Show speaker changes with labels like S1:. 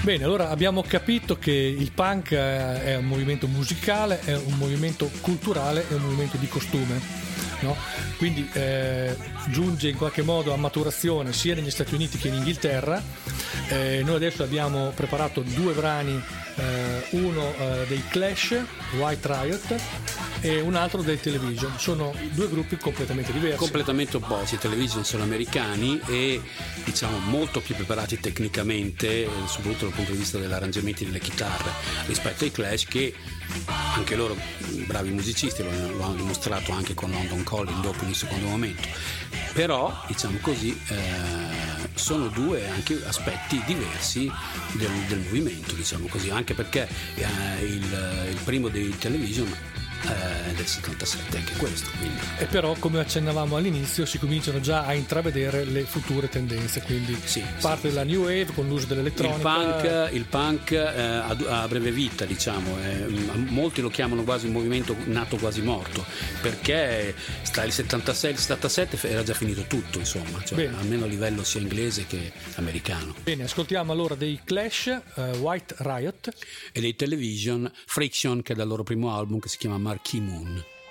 S1: Bene, allora abbiamo capito che il punk è un movimento musicale, è un movimento culturale, è un movimento di costume, no? Quindi giunge in qualche modo a maturazione sia negli Stati Uniti che in Inghilterra. Noi adesso abbiamo preparato due brani, uno dei Clash, White Riot, e un altro dei Television. Sono due gruppi completamente diversi,
S2: completamente opposti. I Television sono americani e diciamo molto più preparati tecnicamente, soprattutto dal punto di vista degli arrangiamenti delle chitarre, rispetto ai Clash, che anche loro bravi musicisti, lo hanno dimostrato anche con London Calling dopo in un secondo momento, però diciamo così sono due anche aspetti diversi del movimento, diciamo così, anche perché il primo dei Television del 77 anche questo, quindi.
S1: E però, come accennavamo all'inizio, si cominciano già a intravedere le future tendenze, quindi parte della new wave con l'uso dell'elettronica.
S2: Il punk a breve vita, diciamo, molti lo chiamano quasi un movimento nato quasi morto, perché sta il 76, il 77 era già finito tutto, insomma, cioè, almeno a livello sia inglese che americano.
S1: Bene, ascoltiamo allora dei Clash, White Riot,
S2: e dei Television, Friction, che è dal loro primo album che si chiama Marquee Moon.